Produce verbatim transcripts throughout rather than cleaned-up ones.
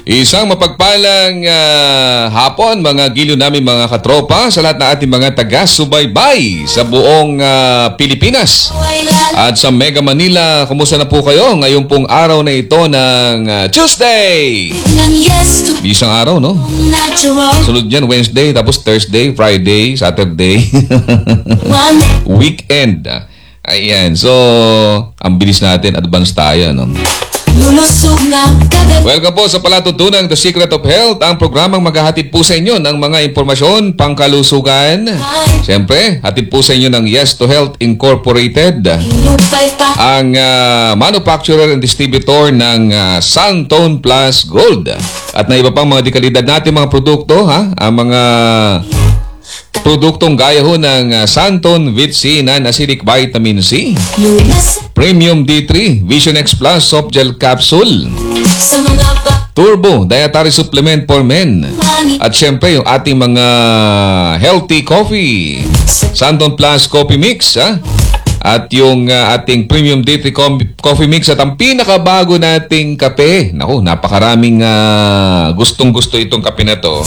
Isang mapagpalang uh, hapon mga giliw namin mga katropa sa lahat ng ating mga taga-subaybay sa buong uh, Pilipinas at sa Mega Manila. Kumusta na po kayo ngayong pong araw na ito ng uh, Tuesday? Isang araw, no? Sunod yan, Wednesday, tapos Thursday, Friday, Saturday. Weekend. Ayan, so ang bilis natin, advance tayo, no? Welcome po sa Palatuntunang The Secret of Health, ang programang maghahatid po sa inyo ng mga impormasyon pangkalusugan. Siyempre, hatid po sa inyo ng Yes to Health Incorporated, ang uh, manufacturer and distributor ng uh, Santone Plus Gold at na iba pang mga dekalidad natin mga produkto, ha? Ang mga produktong gaya ho ng uh, Santone Vit C Non-Acidic Vitamin C, Premium D three, Vision X Plus Soft Gel Capsule, Turbo Dietary Supplement for Men, at syempre yung ating mga healthy coffee, Santone Plus Coffee Mix, ha? At yung uh, ating Premium D three Coffee Mix at ang pinakabago nating kape. Naku, napakaraming uh, gustong-gusto itong kape na to.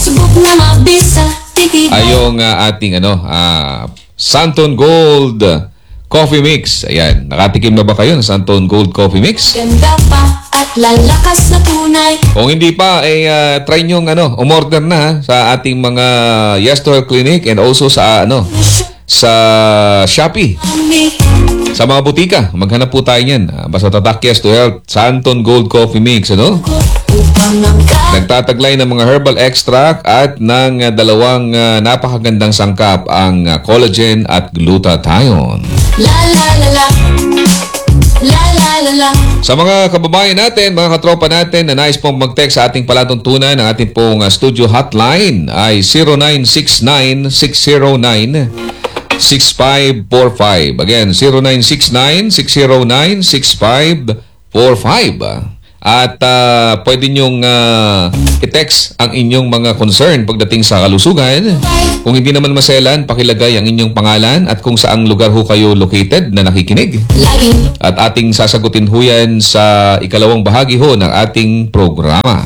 Ay yung uh, ating ano, uh, Santone Gold Coffee Mix. Ayan, nakatikim na ba kayo ng Santone Gold Coffee Mix? Ganda pa at lalakas na tunay. Kung hindi pa, ay uh, try nyo ano, umorder na ha, sa ating mga Yes to Health Clinic and also sa ano, sa Shopee. Sa mga butika, maghanap po tayo niyan. Basta tatak Yes to Health Santone Gold Coffee Mix, ano? Nagtataglay ng mga herbal extract at ng uh, dalawang uh, napakagandang sangkap, ang uh, collagen at glutathione. La la la la. La la la la. Sa mga kababayan natin, mga katropa natin na nais pong mag-text sa ating palatuntunan, ang ating pong uh, studio hotline ay zero nine six nine, six zero nine, six five four five. Again, zero nine six nine, six zero nine, six five four five. At uh, pwede nyong uh, i-text ang inyong mga concern pagdating sa kalusugan. Kung hindi naman maselan, pakilagay ang inyong pangalan at kung saang lugar ho kayo located na nakikinig. At ating sasagutin ho yan sa ikalawang bahagi ho ng ating programa.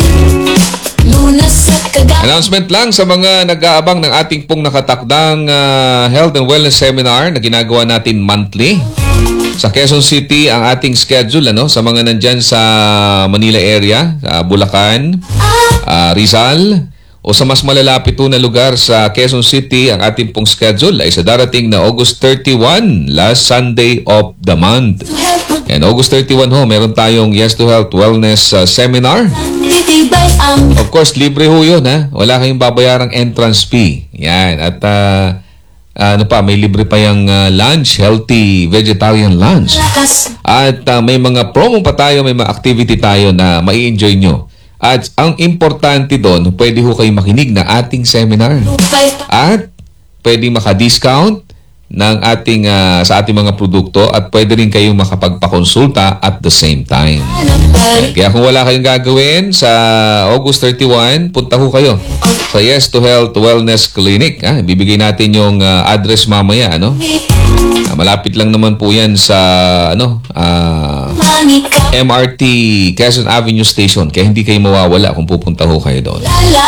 Announcement lang sa mga nag-aabang ng ating pong nakatakdang uh, Health and Wellness Seminar na ginagawa natin monthly. Sa Quezon City ang ating schedule, ano, sa mga nandyan sa Manila area, sa Bulacan, uh, Rizal, o sa mas malalapit na lugar sa Quezon City, ang ating pong schedule ay sa darating na August thirty-first, last Sunday of the month. And August thirty-first ho, meron tayong Yes to Health Wellness uh, Seminar. Of course, libre ho yun, ha? Wala kayong babayarang entrance fee. Yan. At uh, ano pa, may libre pa yung uh, lunch, healthy vegetarian lunch. At uh, may mga promo pa tayo, may mga activity tayo na mai-enjoy nyo. At ang importante doon, pwede ho kayo makinig na ating seminar. At pwede maka-discount ng ating, uh, sa ating mga produkto at pwede rin kayong makapagpakonsulta at the same time. Kaya kung wala kayong gagawin sa August thirty-first, punta ho kayo sa Yes to Health Wellness Clinic. Ha? Bibigay natin yung uh, address mamaya, ano? Uh, malapit lang naman po yan sa ano, uh, M R T Quezon Avenue Station. Kaya hindi kayo mawawala kung pupunta ho kayo doon.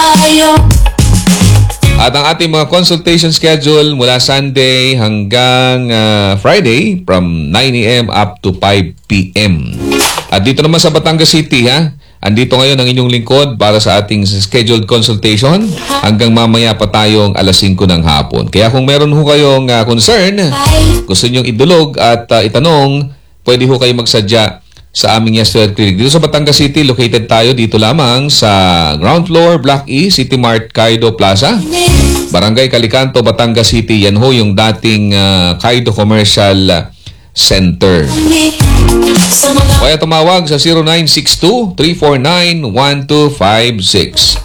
At ang ating mga consultation schedule mula Sunday hanggang uh, Friday from nine a m up to five p m At dito naman sa Batangas City, ha? Andito ngayon ang inyong lingkod para sa ating scheduled consultation hanggang mamaya pa tayong alas singko ng hapon. Kaya kung meron ho kayong uh, concern, gusto nyong idulog at uh, itanong, pwede ho kayo magsadya sa aming Yes to Health Clinic. Dito sa Batangas City, located tayo dito lamang sa ground floor, Block E, City Mart, Kaido Plaza, Barangay Calicanto, Batangas City. Yan ho yung dating uh, Kaido Commercial Center. Kaya tumawag sa zero nine six two, three four nine, one two five six.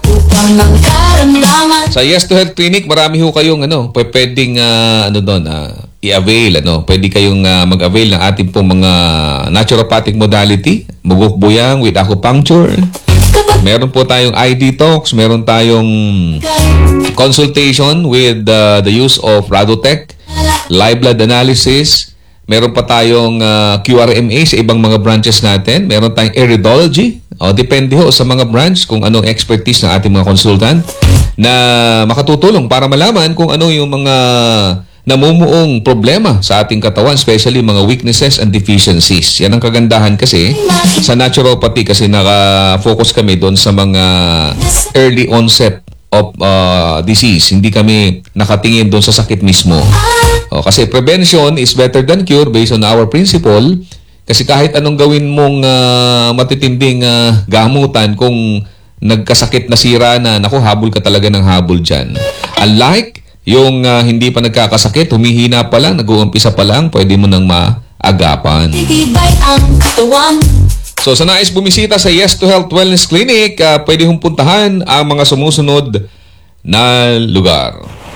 Sa Yes to Health Clinic, marami ho kayong ano, pwedeng uh, ano doon, uh, i-avail, ano, pwede kayong uh, mag-avail ng ating pong mga naturopathic modality, bugok-buyang with acupuncture. Meron po tayong eye detox, meron tayong consultation with uh, the use of Radotech, live blood analysis, Meron pa tayong uh, Q R M A sa ibang mga branches natin. Meron tayong iridology. O, depende ho sa mga branch kung anong expertise ng ating mga consultant na makatutulong para malaman kung ano yung mga namumuong problema sa ating katawan, especially mga weaknesses and deficiencies. Yan ang kagandahan kasi sa naturopathy kasi naka-focus kami doon sa mga early onset of uh, disease. Hindi kami nakatingin doon sa sakit mismo. O, kasi prevention is better than cure based on our principle. Kasi kahit anong gawin mong uh, matitinding uh, gamutan, kung nagkasakit na sira na, naku, habol ka talaga ng habol dyan. Unlike yung uh, hindi pa nagkakasakit, humihina pa lang, nag-uumpisa pa lang, pwede mo nang maagapan. So sa nais bumisita sa Yes to Health Wellness Clinic, uh, pwede hong puntahan ang mga sumusunod na lugar.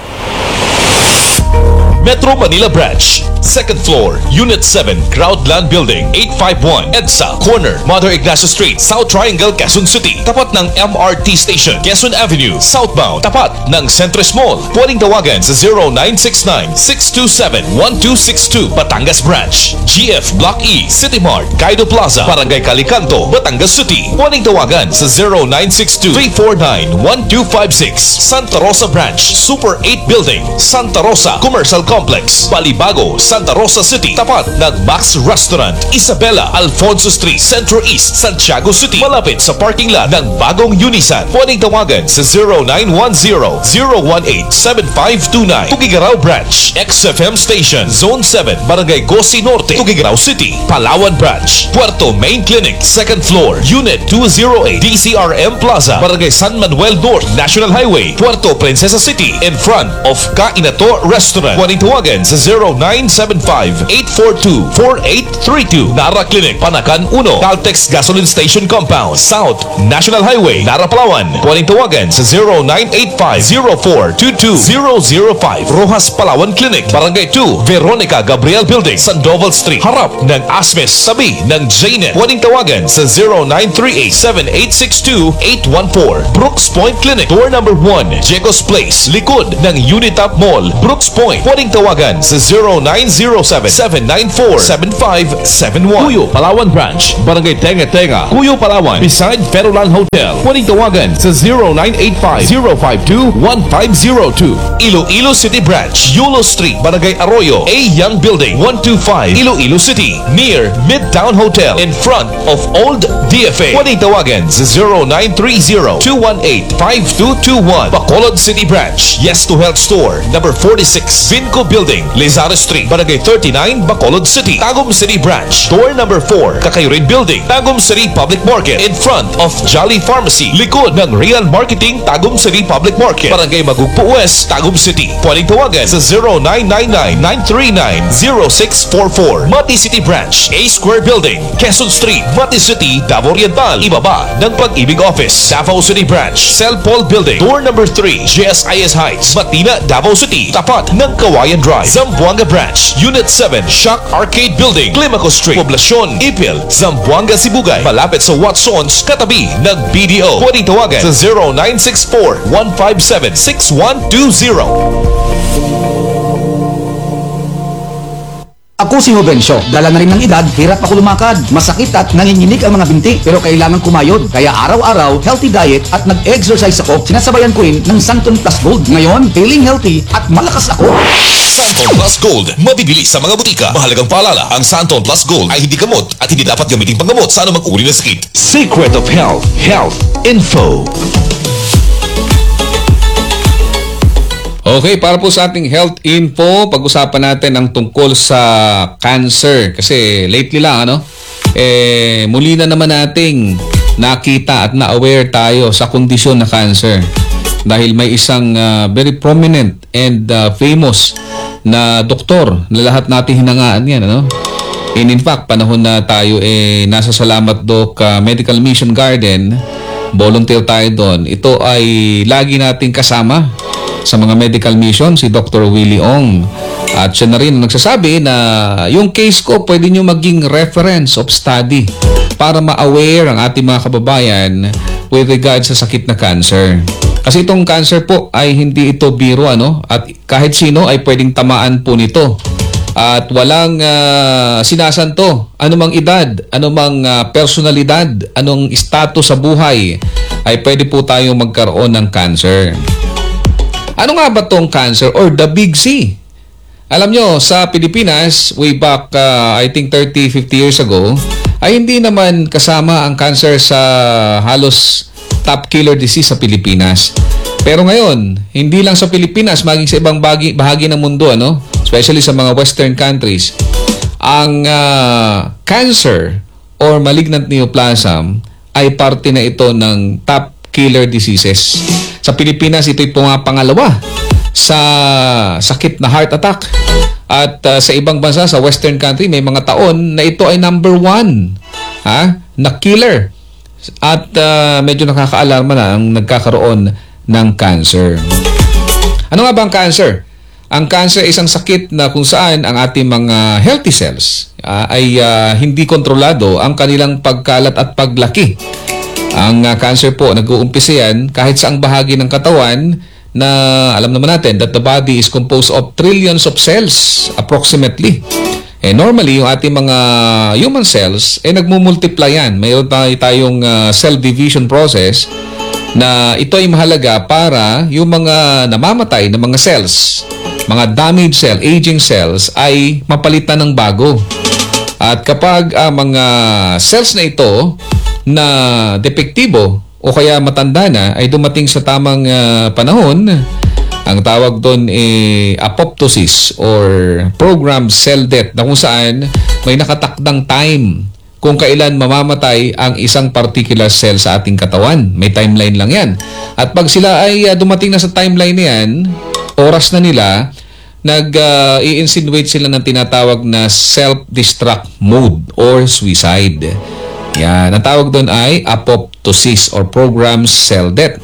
Metro Manila Branch, second floor, Unit seven, Crowdland Building, eight five one, EDSA, corner, Mother Ignacio Street, South Triangle, Quezon City. Tapat ng M R T Station, Quezon Avenue, southbound. Tapat ng Centris Mall. Pwedeng tawagan sa zero nine six nine, six two seven, one two six two. Batangas Branch, G F Block E, City Mart, Kaido Plaza, Barangay Calicanto, Batangas City. Pwedeng tawagan sa zero nine six two, three four nine, one two five six. Santa Rosa Branch, Super eight Building, Santa Rosa Commercial Complex, Balibago, Santa Rosa City. Tapat ng Max Restaurant, Isabela, Alfonso Street, Centro East, Santiago City. Malapit sa parking lot ng bagong Unisan. Pwedeng tawagan sa zero nine one zero, zero one eight, seven five two nine. Tugigaraw Branch, X F M Station, Zone seven, Barangay Gosi Norte, Tugigaraw City. Palawan Branch, Puerto Main Clinic, second floor, Unit two oh eight, D C R M Plaza, Barangay San Manuel North, National Highway, Puerto Princesa City, in front of Kainato Restaurant. Pwedeng tawagan sa zero nine seven five, eight four two, four eight three two. Nara Clinic, Panakan one, Caltex Gasoline Station Compound, South National Highway, Nara, Palawan. Pwedeng tawagan sa zero nine eight five, zero four two two, zero zero five. Rojas Palawan Clinic, Barangay two, Veronica Gabriel Building, Sandoval Street, harap ng Asmes, sabi ng Jnet. Pwedeng tawagan sa zero nine three eight, seven eight six two, eight one four. Brooks Point Clinic, door number one, Jecos Place, likod ng Unitap Mall, Brooks Point. Pwedeng tawagan sa zero nine zero seven, seven nine four, seven five seven one. Cuyo Palawan Branch, Barangay Tenga Tenga, Cuyo Palawan, beside Federland Hotel. Pwedeng tawagan sa zero nine eight five, zero five two, one five zero two. Iloilo City Branch, Yulo Street, Barangay Arroyo, A Young Building, one two five, Iloilo City, near Midtown Hotel, in front of Old D F A. Pwedeng tawagan sa zero nine three zero, two one eight, five two two one. Bacolod City Branch, Yes to Health Store, number forty-six, Vinco Building, Lizares Street, Barangay thirty-nine, Bacolod City. Tagum City Branch, door number four, Kakayurin Building, Tagum City Public Market, in front of Jolly Pharmacy, likod ng Real Marketing, Tagum City Public Market, Barangay Magugpo West, Tagum City. Pwedeng tawagan sa zero nine nine nine, nine three nine, zero six four four. Mati City Branch, A Square Building, Quezon Street, Mati City, Davao Oriental, ibaba ng Pag-ibig Office. Davao City Branch, Cell Paul Building, door number three, J S I S Heights, Matina, Davao City, tapat ng Kawayan Drive. Zamboanga Branch, Unit seven, Shock Arcade Building, Climaco Street, Poblacion, Ipil, Zamboanga, Sibugay, malapit sa Watsons, katabi ng B D O. Pwedeng tawagan sa zero nine six four, one five seven, six one two zero. Ako si Jovencio. Dala na rin ng edad, hirap ako lumakad. Masakit at nanginginig ang mga binti. Pero kailangan kumayod. Kaya araw-araw, healthy diet at nag-exercise ako. Sinasabayan ko rin ng Santon Plus Gold. Ngayon, feeling healthy at malakas ako. Santon Plus Gold, mabibili sa mga butika. Mahalagang paalala, ang Santon Plus Gold ay hindi gamot at hindi dapat gamitin panggamot sa anumang uri ng sakit. Secret of Health, Health Info. Okay, para po sa ating health info, pag-usapan natin ang tungkol sa cancer. Kasi lately lang, ano, eh, muli na naman nating nakita at na-aware tayo sa kondisyon na cancer. Dahil may isang uh, very prominent and uh, famous na doktor na lahat natin hinangaan yan, ano? And in fact, panahon na tayo eh, nasa Salamat Doc uh, Medical Mission Garden, volunteer tayo doon. Ito ay lagi nating kasama sa mga medical mission, si Doctor Willie Ong. At siya na rin nagsasabi na yung case ko pwede nyo maging reference of study para ma-aware ang ating mga kababayan with regards sa sakit na cancer. Kasi itong cancer po ay hindi ito biro, ano? At kahit sino ay pwedeng tamaan po nito. At walang uh, sinasanto, anumang edad, anumang uh, personalidad, anong status sa buhay, ay pwede po tayong magkaroon ng cancer. Ano nga ba tong cancer or the Big C? Alam nyo, sa Pilipinas, way back, uh, I think thirty, fifty years ago, ay hindi naman kasama ang cancer sa halos top killer disease sa Pilipinas. Pero ngayon, hindi lang sa Pilipinas, maging sa ibang bahagi, bahagi ng mundo, ano? Especially sa mga Western countries, ang uh, cancer or malignant neoplasm ay parte na ito ng top killer diseases. Sa Pilipinas, ito'y pumapangalawa sa sakit na heart attack. At uh, sa ibang bansa, sa Western country, may mga taon na ito ay number one, ha? Na killer. At uh, medyo nakakaalarma na ang nagkakaroon ng cancer. Ano nga ba ang cancer? Ang cancer ay isang sakit na kung saan ang ating mga healthy cells uh, ay uh, hindi kontrolado ang kanilang pagkalat at paglaki. Ang uh, cancer po, nag-uumpisa yan kahit saang bahagi ng katawan na alam naman natin that the body is composed of trillions of cells approximately. Eh, normally, yung ating mga human cells, eh, nagmumultiply yan. Mayroon tayo tayong uh, cell division process na ito ay mahalaga para yung mga namamatay na mga cells, mga damaged cell, aging cells, ay mapalitan ng bago. At kapag ang uh, mga cells na ito na depektibo o kaya matanda na ay dumating sa tamang uh, panahon, ang tawag doon ay apoptosis or programmed cell death, na kung saan may nakatakdang time kung kailan mamamatay ang isang particular cell sa ating katawan. May timeline lang yan. At pag sila ay uh, dumating na sa timeline na yan, oras na nila, nag-i-insinuate uh, sila ng tinatawag na self-destruct mode or suicide. Yan. Ang tawag doon ay apoptosis or programmed cell death.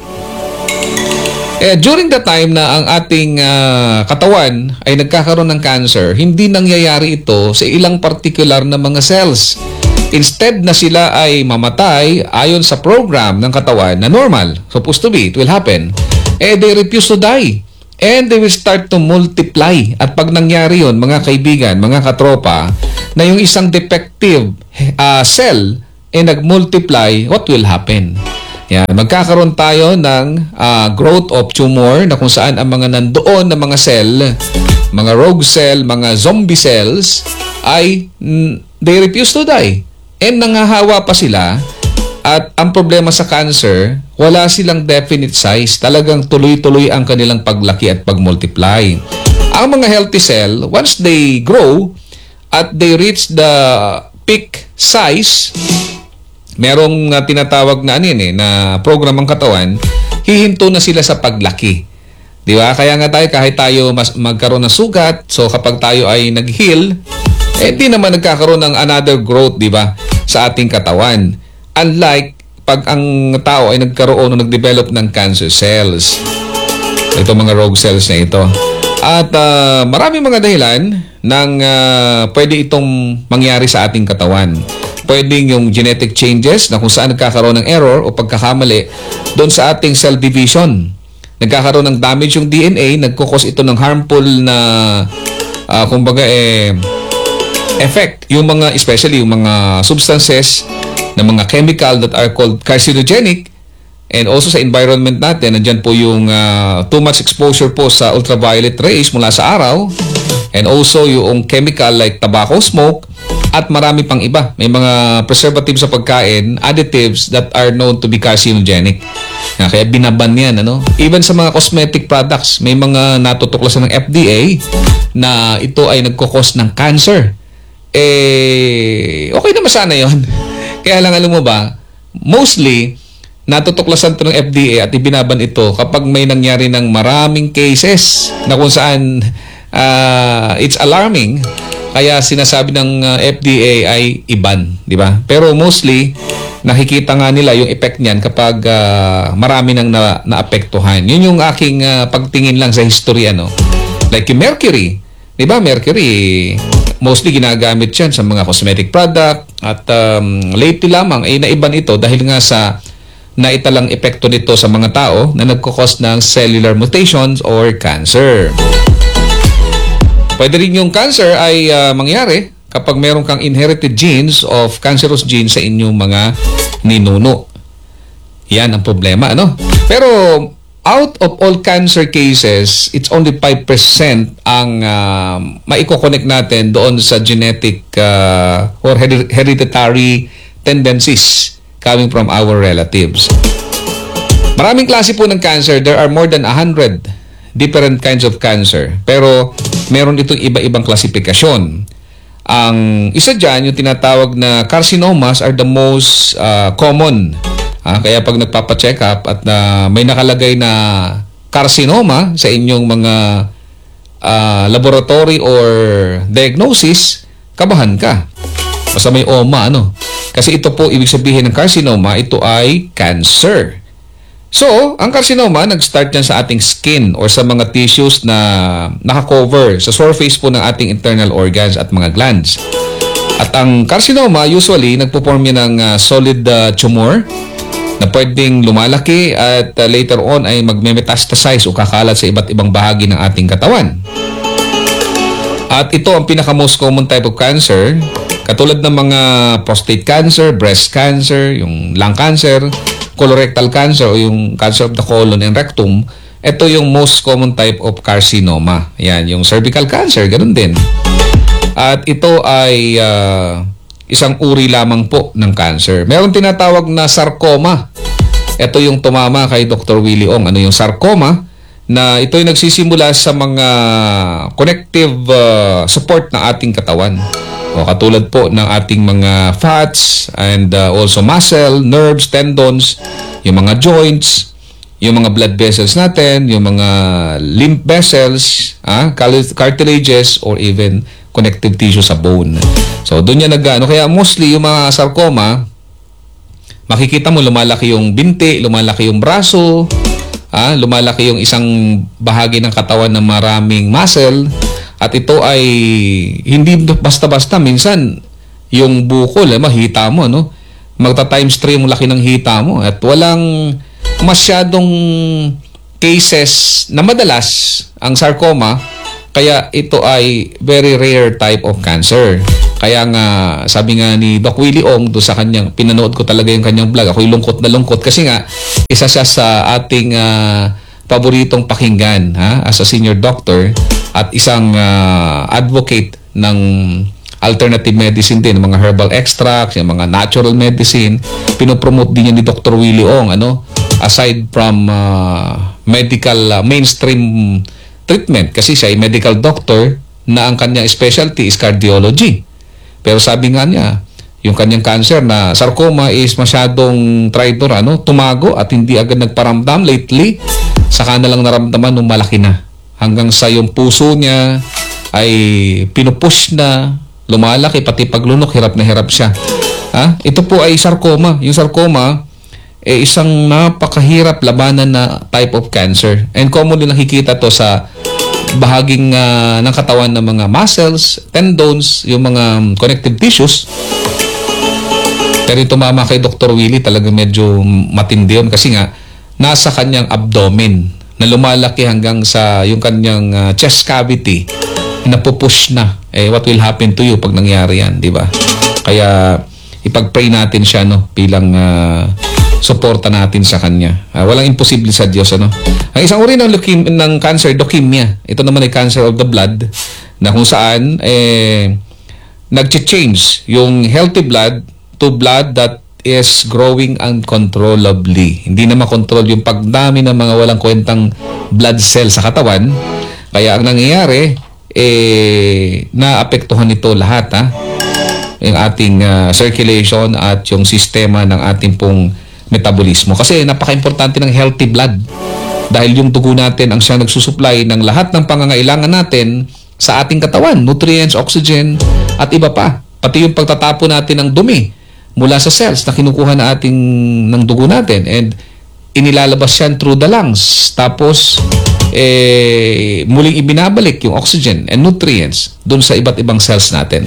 Eh, during the time na ang ating uh, katawan ay nagkakaroon ng cancer, hindi nangyayari ito sa ilang particular na mga cells. Instead na sila ay mamatay ayon sa program ng katawan na normal, supposed to be, it will happen, eh they refuse to die. And they will start to multiply. At pag nangyari yun, mga kaibigan, mga katropa, na yung isang defective uh, cell ay nag-multiply, what will happen? Yan, magkakaroon tayo ng uh, growth of tumor na kung saan ang mga nandoon na mga cell, mga rogue cell, mga zombie cells, ay mm, they refuse to die. And nangahawa pa sila. At ang problema sa cancer, wala silang definite size. Talagang tuloy-tuloy ang kanilang paglaki at pagmultiply. Ang mga healthy cell, once they grow at they reach the peak size, merong uh, tinatawag na ano yun, eh, na program ng katawan, hihinto na sila sa paglaki. Di ba? Kaya nga tayo, kahit tayo mas, magkaroon ng sugat, so kapag tayo ay nag-heal, eh di naman nagkakaroon ng another growth, di ba, sa ating katawan. Unlike pag ang tao ay nagkaroon o nag-develop ng cancer cells. Ito mga rogue cells na ito. At uh, maraming mga dahilan ng uh, pwede itong mangyari sa ating katawan. Pwedeng yung genetic changes na kung saan nagkakaroon ng error o pagkakamali doon sa ating cell division. Nagkakaroon ng damage yung D N A, nagkukos ito ng harmful na uh, kumbaga eh, effect. Yung mga, especially yung mga substances na mga chemical that are called carcinogenic, and also sa environment natin, nandyan po yung uh, too much exposure po sa ultraviolet rays mula sa araw, and also yung chemical like tobacco smoke, at marami pang iba. May mga preservatives sa pagkain, additives that are known to be carcinogenic. Kaya binaban yan, ano? Even sa mga cosmetic products, may mga natutuklasan ng F D A na ito ay nagkukos ng cancer. Eh, okay naman sana yun. Kaya lang, alam mo ba, mostly, natutuklasan ito ng F D A at ibinaban ito kapag may nangyari ng maraming cases na kung saan uh, it's alarming. Kaya sinasabi ng uh, F D A ay iban, di ba? Pero mostly, nakikita nga nila yung effect niyan kapag uh, marami nang na, naapektuhan. Yun yung aking uh, pagtingin lang sa history, ano? Like yung mercury. Di ba? Mercury, mostly ginagamit yan sa mga cosmetic product. At um, lately lamang, ay naiban ito dahil nga sa naitalang epekto nito sa mga tao na nagkukos ng cellular mutations or cancer. Pwede rin yung cancer ay ah, mangyari kapag meron kang inherited genes of cancerous genes sa inyong mga ninuno. Yan ang problema, ano? Pero out of all cancer cases, it's only five percent ang uh, maiko-connect natin doon sa genetic uh, or her- hereditary tendencies coming from our relatives. Maraming klase po ng cancer. There are more than one hundred different kinds of cancer. Pero meron itong iba-ibang klasifikasyon. Ang isa dyan, yung tinatawag na carcinomas are the most uh, common. Ah, kaya pag nagpapacheck up at uh, may nakalagay na carcinoma sa inyong mga uh, laboratory or diagnosis, kabahan ka. Basta may O M A, ano? Kasi ito po, ibig sabihin ng carcinoma, ito ay cancer. So, ang carcinoma, nag-start yan sa ating skin or sa mga tissues na nakakover sa surface po ng ating internal organs at mga glands. At ang carcinoma, usually, nagpo-form yan ng uh, solid uh, tumor na pwedeng lumalaki at uh, later on ay magme-metastasize o kakalat sa iba't ibang bahagi ng ating katawan. At ito ang pinaka-most common type of cancer, katulad ng mga prostate cancer, breast cancer, yung lung cancer, colorectal cancer o yung cancer of the colon and rectum. Ito yung most common type of carcinoma. Yan, yung cervical cancer, ganun din. At ito ay uh, isang uri lamang po ng cancer. Meron tinatawag na sarcoma. Ito yung tumama kay Doctor Willie Ong. Ano yung sarcoma? Na ito ay nagsisimula sa mga connective uh, support ng ating katawan. O, katulad po ng ating mga fats and uh, also muscle, nerves, tendons, yung mga joints, yung mga blood vessels natin, yung mga lymph vessels, ah, cartilages, or even connective tissue sa bone. So, doon yan nag-ano. Kaya mostly yung mga sarcoma, makikita mo lumalaki yung binti, lumalaki yung braso, ah, lumalaki yung isang bahagi ng katawan ng maraming muscle, at ito ay hindi basta-basta. Minsan, yung bukol, eh, mahita mo, no? Magta-times three yung laki ng hita mo. At walang masyadong cases na madalas ang sarcoma. Kaya ito ay very rare type of cancer. Kaya nga, sabi nga ni Doc Willie Ong, do sa kanyang, pinanood ko talaga yung kanyang vlog. Ako'y lungkot na lungkot kasi nga, isa siya sa ating uh, paboritong pakinggan, ha? As a senior doctor at isang uh, advocate ng alternative medicine din, mga herbal extracts, yung mga natural medicine. Pinopromote din yan ni Doctor Willie Ong, ano? Aside from uh, medical uh, mainstream treatment, kasi siya ay medical doctor na ang kanyang specialty is cardiology. Pero sabi nga niya, yung kanyang cancer na sarcoma is masyadong traitor, ano, tumago at hindi agad nagparamdam lately. Saka na lang naramdaman nung malaki na. Hanggang sa yung puso niya ay pinupush na, lumalaki, pati paglunok, hirap na hirap siya. Ha? Ito po ay sarcoma. Yung sarcoma, eh, isang napakahirap labanan na type of cancer. And commonly nakikita to sa bahaging uh, ng katawan ng mga muscles, tendons, yung mga connective tissues. Pero ito mama kay Doctor Willie talaga medyo matindi yun kasi nga nasa kanyang abdomen na lumalaki hanggang sa yung kanyang uh, chest cavity, napupush na. Eh, what will happen to you pag nangyari yan, di ba? Kaya ipag-pray natin siya, no, bilang uh, suporta natin sa kanya. Uh, walang imposible sa Diyos, ano? Ang isang uri ng, leukem- ng cancer, leukemia. Ito naman ay cancer of the blood na kung saan eh, nag-change yung healthy blood to blood that is growing uncontrollably. Hindi na makontrol yung pagdami ng mga walang kwentang blood cells sa katawan. Kaya ang nangyayari, eh, naapektuhan nito lahat, ha? Yung ating uh, circulation at yung sistema ng ating pong metabolismo. Kasi napaka-importante ng healthy blood. Dahil yung dugo natin ang siyang nagsusupply ng lahat ng pangangailangan natin sa ating katawan. Nutrients, oxygen, at iba pa. Pati yung pagtatapo natin ng dumi mula sa cells na kinukuha na ating ng dugo natin. And inilalabas yan through the lungs. Tapos, eh, muling ibinabalik yung oxygen and nutrients dun sa iba't ibang cells natin.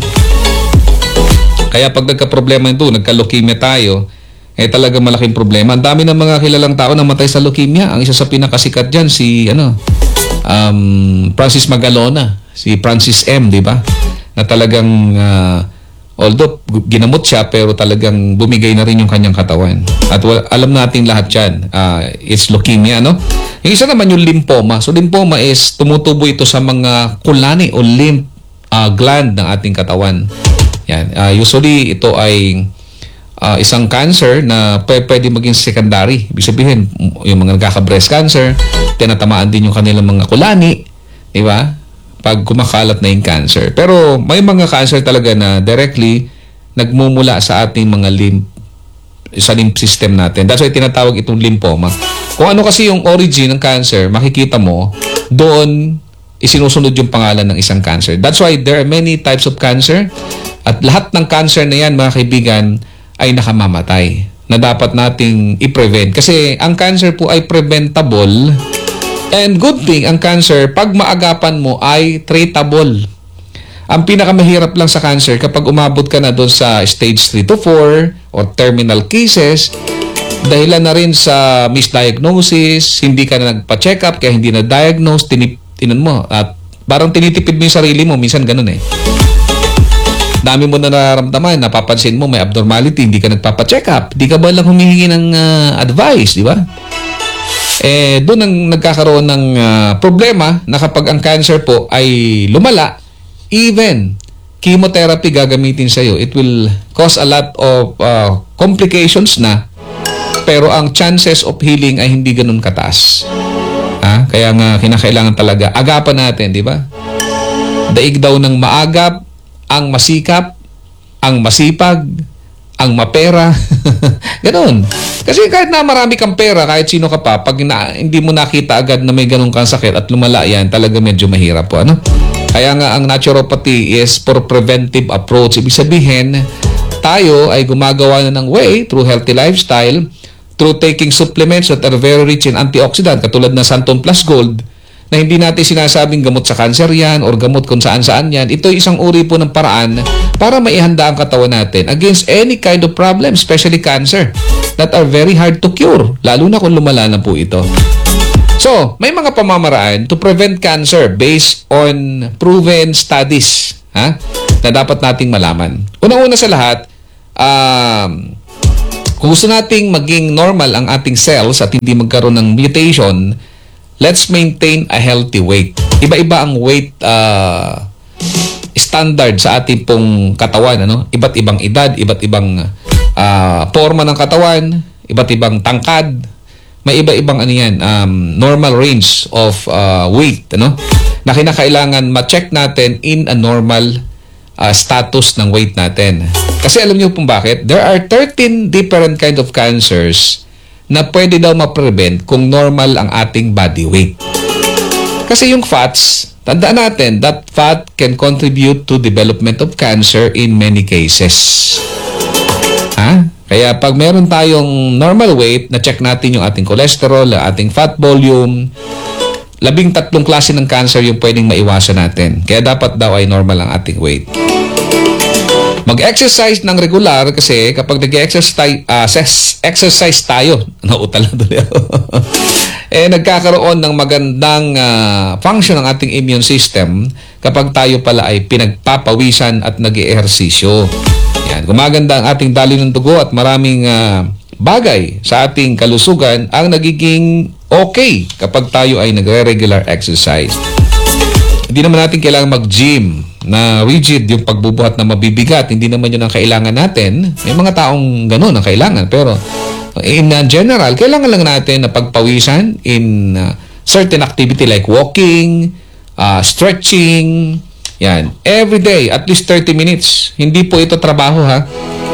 Kaya pag nagka-problema ito, nagka-leukemia tayo, eh talaga malaking problema. Ang dami ng mga kilalang tao na matay sa leukemia. Ang isa sa pinakasikat dyan, si ano, um, Francis Magalona. si Francis M, di ba? Na talagang uh, although ginamot siya pero talagang bumigay na rin yung kanyang katawan. At well, alam natin lahat yan. Uh, it's leukemia, no? Yung isa naman yung lymphoma. So lymphoma is tumutubo ito sa mga kulani o lymph uh, gland ng ating katawan. Yan. Uh, usually ito ay uh, isang cancer na pwede maging secondary. Ibig sabihin, yung mga nagkaka-breast cancer, tinatamaan din yung kanilang mga kulani, di ba? Pag kumakalat na yung cancer. Pero may mga cancer talaga na directly nagmumula sa ating mga lymph, sa lymph system natin. That's why tinatawag itong lymphoma. Kung ano kasi yung origin ng cancer, makikita mo, doon isinusunod yung pangalan ng isang cancer. That's why there are many types of cancer. At lahat ng cancer na yan, mga kaibigan, ay nakamamatay. Na dapat nating i-prevent. Kasi ang cancer po ay preventable. And good thing, ang cancer, pag maagapan mo, ay treatable. Ang pinakamahirap lang sa cancer, kapag umabot ka na doon sa stage three to four or terminal cases, dahilan na rin sa misdiagnosis, hindi ka na nagpa-check up, kaya hindi na-diagnose, tinip, tinan mo, at parang tinitipid mo yung sarili mo, minsan ganun eh. Dami mo na nararamdaman, napapansin mo may abnormality, hindi ka nagpapa-check up, hindi ka ba lang humihingi ng uh, advice, di ba? Eh, doon ang nagkakaroon ng uh, problema na kapag ang cancer po ay lumala, even chemotherapy gagamitin sa'yo, it will cause a lot of uh, complications na, pero ang chances of healing ay hindi ganun kataas. Ha? Kaya nga kinakailangan talaga agapan natin, di ba? Daig daw ng maagap, ang masikap, ang masipag, ang mapera. Ganon. Kasi kahit na marami kang pera, kahit sino ka pa, pag na, hindi mo nakita agad na may ganun kang sakit at lumala yan, talaga medyo mahirap po. Ano? Kaya nga ang naturopathy is for preventive approach. Ibig sabihin, tayo ay gumagawa na ng way through healthy lifestyle, through taking supplements that are very rich in antioxidant, katulad ng Santon Plus Gold, na hindi natin sinasabing gamot sa cancer yan or gamot kung saan-saan yan. Ito ay isang uri po ng paraan para maihanda ang katawan natin against any kind of problem, especially cancer, that are very hard to cure, lalo na kung lumala na po ito. So, may mga pamamaraan to prevent cancer based on proven studies, ha, na dapat nating malaman. Unang-una sa lahat, um, kung gusto nating maging normal ang ating cells at hindi magkaroon ng mutation, let's maintain a healthy weight. Iba-iba ang weight uh, standard sa ating pong katawan. Ano? Iba't ibang edad, iba't ibang uh, forma ng katawan, iba't ibang tangkad. May iba-ibang ano yan, um, normal range of uh, weight. Ano? Na kinakailangan ma-check natin in a normal uh, status ng weight natin. Kasi alam niyo kung bakit? There are thirteen different kind of cancers na pwede daw ma-prevent kung normal ang ating body weight. Kasi yung fats, tandaan natin, that fat can contribute to development of cancer in many cases. Ha? Kaya pag meron tayong normal weight, na-check natin yung ating cholesterol, ating fat volume, labing tatlong klase ng cancer yung pwedeng maiwasan natin. Kaya dapat daw ay normal ang ating weight. Mag-exercise ng regular kasi kapag nag-exercise uh, exercise tayo, nautal na tuloy ako, eh nagkakaroon ng magandang uh, function ng ating immune system kapag tayo pala ay pinagpapawisan at nag-ehersisyo. Yan, gumaganda ang ating daloy ng dugo at maraming uh, bagay sa ating kalusugan ang nagiging okay kapag tayo ay nagre-regular exercise. Hindi naman natin kailangan mag-gym na rigid yung pagbubuhat na mabibigat. Hindi naman yun ang kailangan natin. May mga taong ganun ang kailangan. Pero in uh, general, kailangan lang natin na pagpawisan in uh, certain activity like walking, uh, stretching, yan. Every day, at least thirty minutes. Hindi po ito trabaho, ha?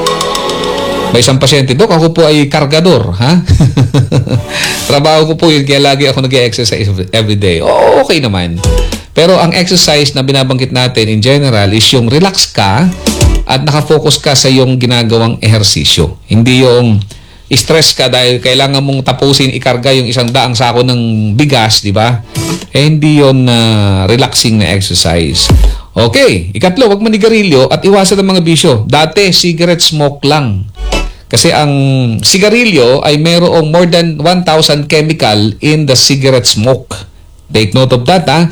May isang pasyente, Dok, ako po ay kargador, ha? Trabaho ko po yun, kaya lagi ako nag-exercise every day. Oh, okay naman. Pero ang exercise na binabanggit natin in general is yung relax ka at nakafocus ka sa yung ginagawang ehersisyo. Hindi yung stress ka dahil kailangan mong tapusin, ikarga yung isang daang sako ng bigas, di ba? Eh, hindi yun uh, relaxing na exercise. Okay, ikatlo, wag manigarilyo at iwasan ang mga bisyo. Dati, cigarette smoke lang. Kasi ang sigarilyo ay mayroong more than one thousand chemical in the cigarette smoke. Take note of that, ha?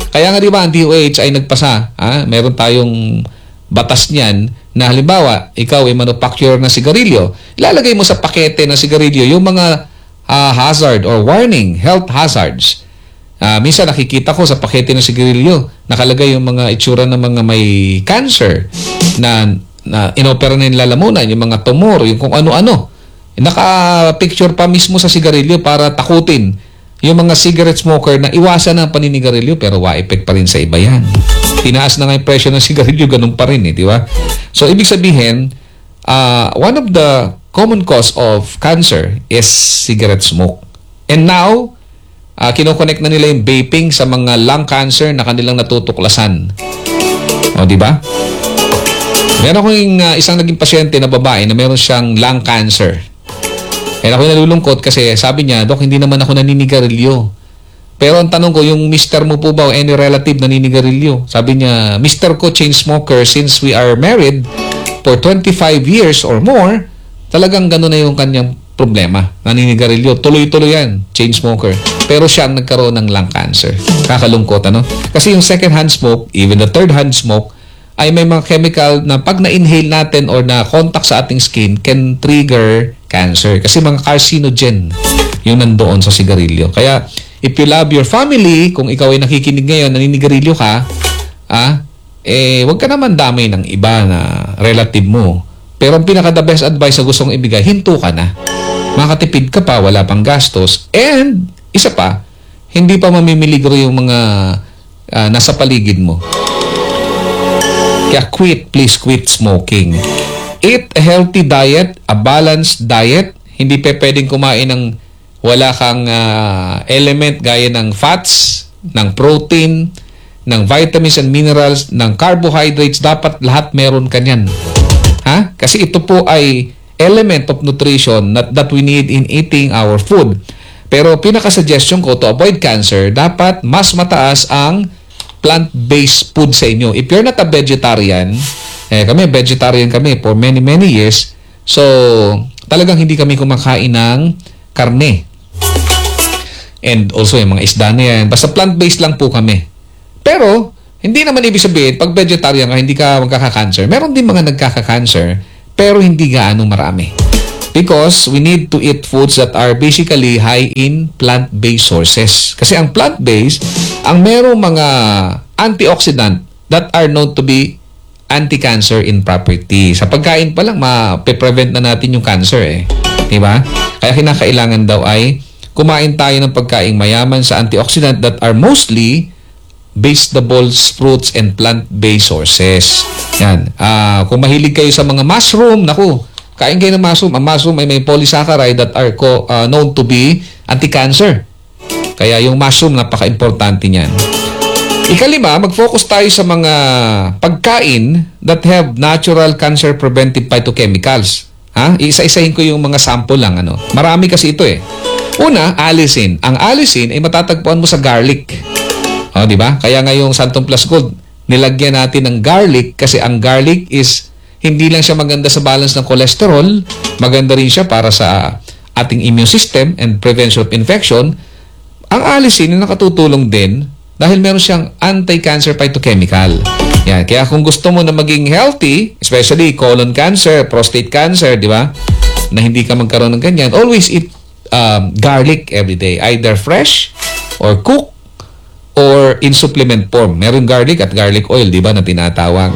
Kaya nga di ba ang D O H ay nagpasa, ha? Meron tayong batas niyan na halimbawa, ikaw ay manufacturer ng sigarilyo, ilalagay mo sa pakete ng sigarilyo yung mga uh, hazard or warning, health hazards. Uh, minsan nakikita ko sa pakete ng sigarilyo, nakalagay yung mga itsura ng mga may cancer na, na inopera na yung lalamunan, yung mga tumor, yung kung ano-ano. Naka-picture pa mismo sa sigarilyo para takutin yung mga cigarette smoker na iwasan ng paninigarilyo pero wa-effect pa rin sa iba yan. Tinaas na nga yung presyo ng sigarilyo, ganun pa rin eh, di ba? So, ibig sabihin, uh, one of the common cause of cancer is cigarette smoke. And now, uh, kinoconnect na nila yung vaping sa mga lung cancer na kanilang natutuklasan. O, di ba? Meron akong uh, isang naging pasyente na babae na meron siyang lung cancer. Kaya ako nalulungkot kasi sabi niya, Dok, hindi naman ako naninigarilyo. Pero ang tanong ko, yung mister mo po ba o any relative naninigarilyo? Sabi niya, mister ko chain smoker since we are married for twenty-five years or more. Talagang gano'n na yung kanyang problema. Naninigarilyo. Tuloy-tuloy yan, chain smoker. Pero siya ang nagkaroon ng lung cancer. Kakalungkot, ano? Kasi yung second hand smoke, even the third hand smoke, ay may mga chemical na pag na-inhale natin or na-contact sa ating skin can trigger cancer. Kasi mga carcinogen yung nandoon sa sigarilyo. Kaya, if you love your family, kung ikaw ay nakikinig ngayon, naninigarilyo ka, ah, eh, wag ka naman damay ng iba na relative mo. Pero ang pinaka-the best advice na gusto kong ibigay, hinto ka na. Makatipid ka pa, wala pang gastos. And, isa pa, hindi pa mamimiligro yung mga uh, nasa paligid mo. Kaya quit, please quit smoking. Eat a healthy diet, a balanced diet. Hindi pa pwedeng kumain ng wala kang uh, element gaya ng fats, ng protein, ng vitamins and minerals, ng carbohydrates. Dapat lahat meron ka niyan. Ha? Kasi ito po ay element of nutrition that, that we need in eating our food. Pero pinaka-suggestion ko to avoid cancer, dapat mas mataas ang plant-based food sa inyo. If you're not a vegetarian, eh, kami, vegetarian kami for many, many years. So, talagang hindi kami kumakain ng karne. And also, yung mga isda na yan. Basta plant-based lang po kami. Pero, hindi naman ibig sabihin, pag vegetarian ka, hindi ka magkaka-cancer. Meron din mga nagkaka-cancer, pero hindi gaano marami. Because we need to eat foods that are basically high in plant-based sources. Kasi ang plant-based, ang merong mga antioxidant that are known to be anti-cancer in property. Sa pagkain pa lang, ma-prevent na natin yung cancer eh. Diba? Kaya kinakailangan daw ay kumain tayo ng pagkain mayaman sa antioxidant that are mostly vegetables, fruits, and plant-based sources. Yan. Uh, kung mahilig kayo sa mga mushroom, naku, kain kayo ng mushroom. Ang mushroom ay may polysaccharide that are co- uh, known to be anti-cancer. Kaya yung mushroom, napaka-importante niyan. Ikalima, mag-focus tayo sa mga pagkain that have natural cancer preventive phytochemicals. Ha? Isa-isahin ko yung mga sample lang. Ano? Marami kasi ito eh. Una, allicin. Ang allicin ay matatagpuan mo sa garlic. O, di ba? Kaya nga yung Santon Plus Gold, nilagyan natin ng garlic kasi ang garlic is hindi lang siya maganda sa balance ng cholesterol, maganda rin siya para sa ating immune system and prevention of infection. Ang allicin ay nakatutulong din dahil meron siyang anti-cancer phytochemical. Yan. Kaya kung gusto mo na maging healthy, especially colon cancer, prostate cancer, di ba? Na hindi ka magkaroon ng ganyan, always eat um, garlic every day. Either fresh or cooked or in supplement form. Meron garlic at garlic oil, di ba, na tinatawag.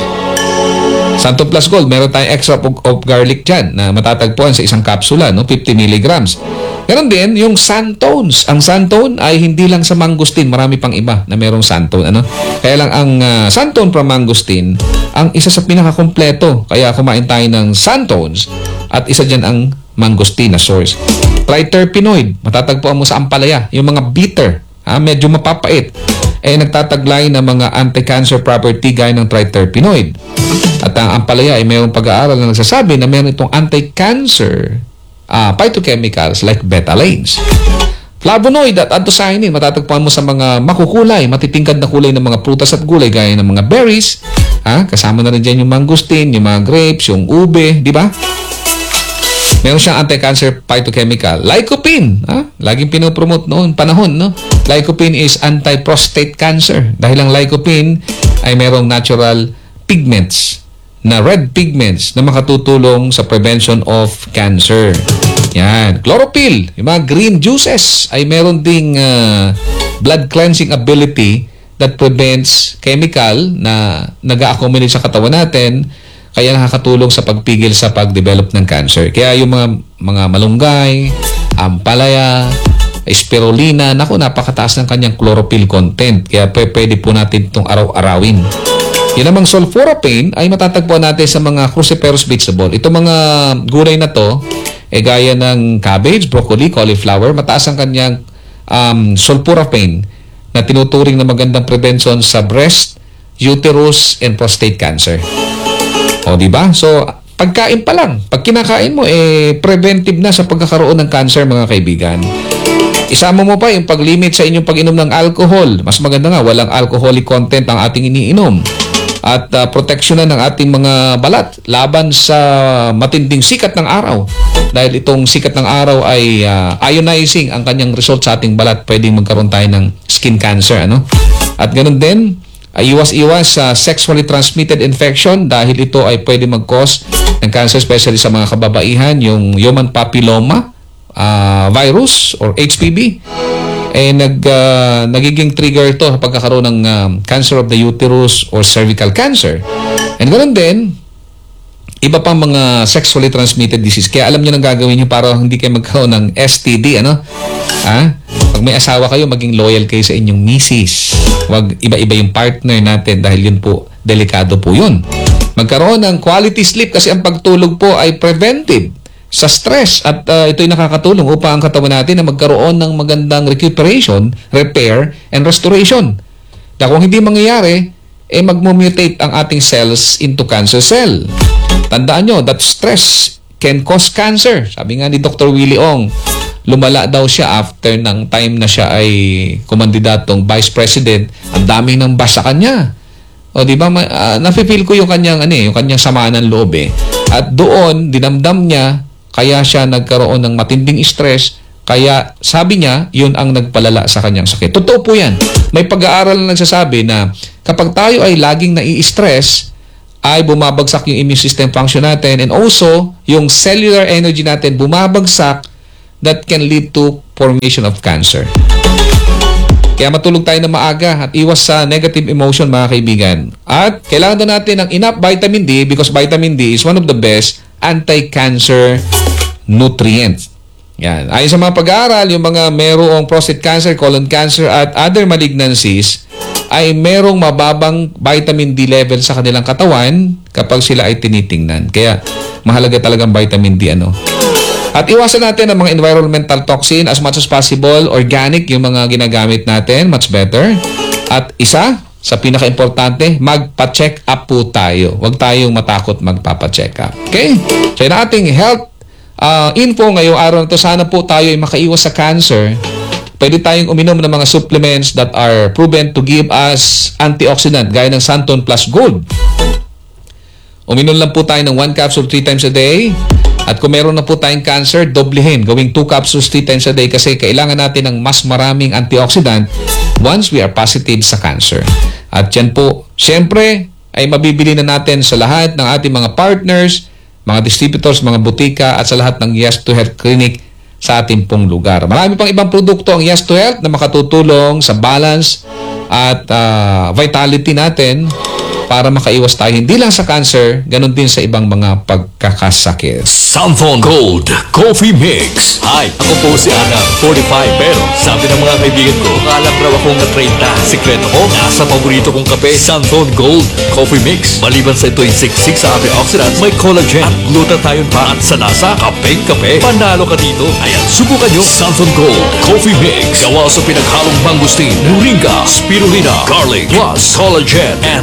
Santon Plus Gold, meron tayong extra of, of garlic dyan na matatagpuan sa isang kapsula, no? fifty milligrams. Meron din yung Santones. Ang Santone ay hindi lang sa mangosteen, marami pang iba na merong Santone. Ano? Kaya lang ang uh, Santone from mangosteen, ang isa sa pinakakompleto. Kaya kumain tayo ng Santones at isa dyan ang mangosteen na source. Triterpenoid, matatagpuan mo sa ampalaya. Yung mga bitter, ha? Medyo mapapait. Eh, nagtataglay ng mga anti-cancer property gaya ng triterpenoid. At ang ampalaya ay mayroong pag-aaral na nagsasabi na mayroon itong anti-cancer uh, phytochemicals like betalains. Flavonoid at anthocyanin, matatagpuan mo sa mga makukulay, matitingkad na kulay ng mga prutas at gulay gaya ng mga berries. Ha? Kasama na rin dyan yung mangosteen, yung mga grapes, yung ube, di ba? Meron siyang anti-cancer phytochemical. Lycopene, ha? Laging pinopromote noon, panahon, no? Lycopene is anti-prostate cancer. Dahil ang lycopene ay merong natural pigments, na red pigments na makatutulong sa prevention of cancer. Yan. Chlorophyll, yung mga green juices ay meron ding uh, blood cleansing ability that prevents chemical na nag-accumulate sa katawan natin, kaya nakakatulong sa pagpigil sa pag-develop ng cancer. Kaya yung mga mga malunggay, ampalaya, spirulina, naku, napakataas ng kanyang chlorophyll content. Kaya pwede po natin itong araw-arawin. Yan namang sulforaphane ay matatagpuan natin sa mga cruciferous vegetable. Ito mga gulay na to, eh gaya ng cabbage, broccoli, cauliflower, mataas ang kanyang um, sulforaphane na tinuturing na magandang prevention sa breast, uterus, and prostate cancer. O, di ba? So, pagkain pa lang. Pag kinakain mo, eh, preventive na sa pagkakaroon ng cancer, mga kaibigan. Isama mo pa yung pag-limit sa inyong pag-inom ng alcohol. Mas maganda nga, walang alcoholic content ang ating iniinom. At uh, proteksyonan ng ating mga balat laban sa matinding sikat ng araw. Dahil itong sikat ng araw ay uh, ionizing ang kanyang result sa ating balat. Pwedeng magkaroon tayo ng skin cancer. Ano? At ganun din, ay iwas-iwas sa sexually transmitted infection dahil ito ay pwede mag-cause ng cancer, especially sa mga kababaihan, yung human papilloma uh, virus or H P V. Eh, nag, uh, nagiging trigger ito sa pagkakaroon ng um, cancer of the uterus or cervical cancer. And ganoon din, iba pang mga sexually transmitted disease. Kaya alam nyo nang gagawin nyo para hindi kayo magkaroon ng S T D, ano? Ha? Pag may asawa kayo, maging loyal kayo sa inyong misis. Huwag iba-iba yung partner natin dahil yun po, delikado po yun. Magkaroon ng quality sleep kasi ang pagtulog po ay preventive sa stress at uh, ito'y nakakatulong upang ang katawan natin na magkaroon ng magandang recuperation, repair, and restoration. Dahil kung hindi mangyayari, eh mag-mutate ang ating cells into cancer cell. Tandaan nyo that stress can cause cancer. Sabi nga ni Doctor Willie Ong, lumala daw siya after ng time na siya ay kumandidatong vice president. Ang daming nang bash sa kanya. O di ba, uh, nafe-feel ko yung kanyang ano eh, yung kanyang sama ng loob eh. At doon dinamdam niya, kaya siya nagkaroon ng matinding stress. Kaya sabi niya, yun ang nagpalala sa kanyang sakit. Totoo po yan. May pag-aaral na nagsasabi na kapag tayo ay laging nai-stress, ay bumabagsak yung immune system function natin, and also yung cellular energy natin bumabagsak, that can lead to formation of cancer. Kaya matulog tayo na maaga at iwas sa negative emotion, mga kaibigan. At kailangan din natin ng enough vitamin D because vitamin D is one of the best anti-cancer nutrients. Yan. Ayon sa mga pag-aaral, yung mga merong prostate cancer, colon cancer at other malignancies ay merong mababang vitamin D level sa kanilang katawan kapag sila ay tinitingnan. Kaya mahalaga talagang vitamin D, ano. At iwasan natin ang mga environmental toxin as much as possible. Organic yung mga ginagamit natin, much better. At isa sa pinaka-importante, magpa-check up po tayo. Huwag tayong matakot magpapa-check up. Okay? So yun ating health uh, info ngayong araw na to. Sana po tayo ay makaiwas sa cancer. Pwede tayong uminom ng mga supplements that are proven to give us antioxidant gaya ng Santon Plus Gold. Uminom lang po tayo ng one capsule three times a day. At kung meron na po tayong cancer, doblehin. Gawing two capsules three times a day kasi kailangan natin ng mas maraming antioxidant once we are positive sa cancer. At yan po, syempre, ay mabibili na natin sa lahat ng ating mga partners, mga distributors, mga butika, at sa lahat ng Yes to Health Clinic sa ating pong lugar. Marami pang ibang produkto ang Yes to Health na makatutulong sa balance at uh, vitality natin para makaiwas tayo hindi lang sa cancer, ganun din sa ibang mga pagkakasakit. Santon Gold Coffee Mix. Hi, ako po si Ana, forty-five. Pero sabi ng mga kaibigan ko, alam raw akong na thirty. Sikreto ko, nasa paborito kong kape, Santon Gold Coffee Mix. Maliban sa ito'y siksik sa antioxidants, may collagen at glutathione pa. At sa lasa, kapeng-kape. Panalo ka dito. Ayan, subukan nyo. Santon Gold Coffee Mix. Gawa sa pinaghalong mangustin, moringa, spirulina, garlic, plus collagen and glutathione.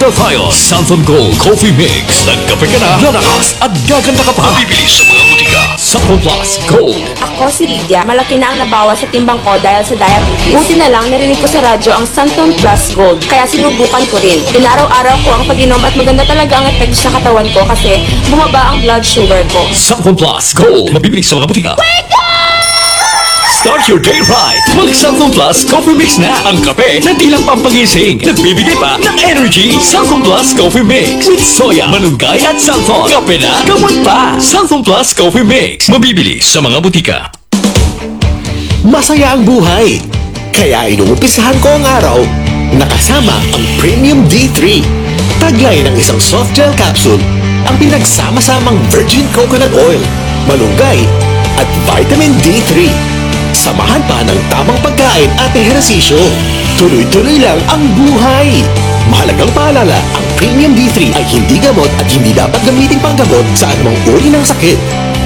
glutathione, Santon Gold Coffee Mix. Nagkape ka na, lalakas at gaganda ka pa. Mabibili sa mga butika. Santon Plus Gold. Ako si Lydia, malaki na ang nabawas sa timbang ko dahil sa diabetes. Buti na lang narinig ko sa radyo ang Santon Plus Gold, kaya sinubukan ko rin. Pinaraw-araw ko ang pag-inom at maganda talaga ang epekto sa katawan ko kasi bumaba ang blood sugar ko. Santon Plus Gold. Mabibili sa mga butika. Start your day right. Mag-Santon Plus Coffee Mix na. Ang kape na di lang pampagising. Nagbibigay pa ng energy. Santon Plus Coffee Mix. With soya, manunggay at santon. Kape na, gamot pa. Santon Plus Coffee Mix. Mabibili sa mga butika. Masaya ang buhay. Kaya inuumpisahan ko ang araw nakasama ang Premium D three. Taglay ng isang soft gel capsule ang pinagsama-samang virgin coconut oil, malunggay at vitamin D three. Samahan pa ng tamang pagkain at ehersisyo. Tuloy-tuloy lang ang buhay. Mahalagang paalala, ang Premium D three ay hindi gamot at hindi dapat gamitin panggamot sa anumang uri ng sakit.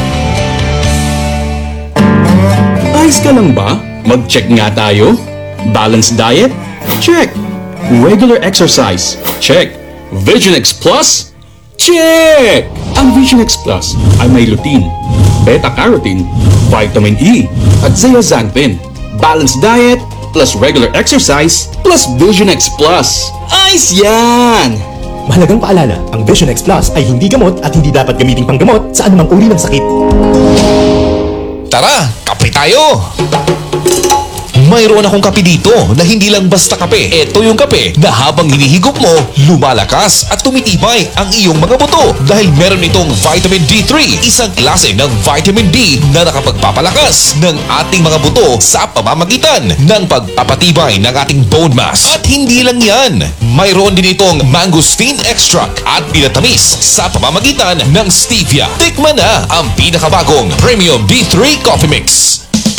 Ayos ka lang ba? Mag-check nga tayo. Balanced diet? Check. Regular exercise? Check. Vision X Plus? Check! Ang Vision X Plus ay may lutein, beta-carotene, vitamin E, at zeaxanthin. Balanced diet plus regular exercise plus Vision X Plus. Ayos yan! Mahalagang paalala, ang Vision X Plus ay hindi gamot at hindi dapat gamitin panggamot sa anumang uri ng sakit. Tara, kape tayo! Mayroon akong kape dito na hindi lang basta kape. Ito yung kape na habang hinihigop mo, lumalakas at tumitibay ang iyong mga buto dahil meron itong vitamin D three, isang klase ng vitamin D na nakapagpapalakas ng ating mga buto sa pamamagitan ng pagpapatibay ng ating bone mass. At hindi lang yan, mayroon din itong mangosteen extract at pinatamis sa pamamagitan ng stevia. Tikman na ang pinakabagong Premium D three Coffee Mix.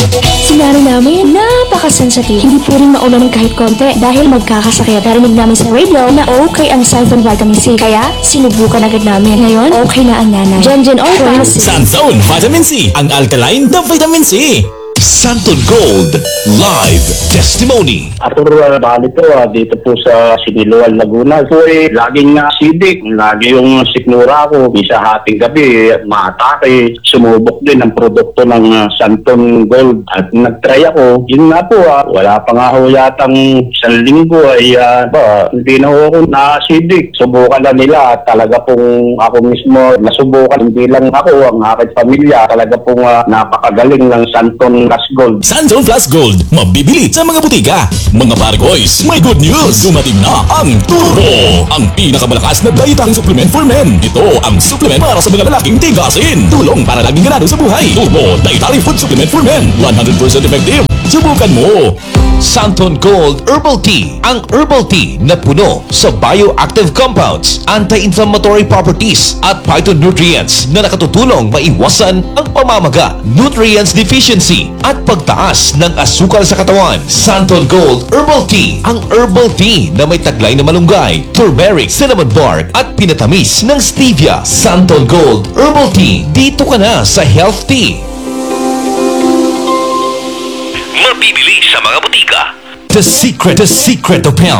Sinari namin, napaka-sensitive. Hindi po rin maulan ng kahit konti dahil magkakasakit. Narinig namin sa radio na okay ang Santon Vitamin C. Kaya sinubukan agad namin. Ngayon, okay na ang nanay. Janjan Orca. Santon Vitamin C, ang alkaline na vitamin C. Santon Gold Live Testimony. Arthur uh, Balito, uh, dito po sa Siniloan, Laguna. So eh, laging na acidic, lagi yung sikmura ko. Isa hating gabi, maatake. Sumubok din ang produkto ng uh, Santon Gold. At nag-try ako. Yun nga po, uh, wala pa nga ho yatang isang linggo ay uh, ba, hindi na ho ako na-acidic. Subukan na nila. Talaga pong ako mismo nasubukan. Hindi lang ako, ang aking pamilya. Talaga pong uh, napakagaling ng Santon Plus Gold. Santon Plus Gold, mabibili sa mga butika. Mga Pargoys, may good news! Dumating na ang Turbo! Ang pinakamalakas na dietary supplement for men. Ito ang supplement para sa mga lalaking tigasin. Tulong para laging ganado sa buhay. Turbo Dietary Food Supplement for Men. one hundred percent effective. Subukan mo! Santon Gold Herbal Tea. Ang herbal tea na puno sa bioactive compounds, anti-inflammatory properties at phytonutrients na nakatutulong maiwasan ang pamamaga, nutrients deficiency at pagtaas ng asukal sa katawan. Santon Gold Herbal Tea. Ang herbal tea na may taglay na malunggay, turmeric, cinnamon bark at pinatamis ng stevia. Santon Gold Herbal Tea. Dito ka na sa Health Tea. Mabibili sa mga butika. The secret, the secret of health.